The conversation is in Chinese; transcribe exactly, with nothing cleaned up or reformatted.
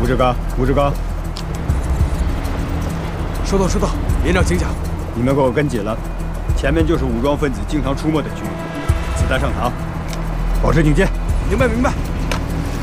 吴志刚，吴志刚， 收到，收到，连长请讲。 你们给我跟紧了，前面就是武装分子经常出没的区域，子弹上膛，保持警戒。 明白，明白。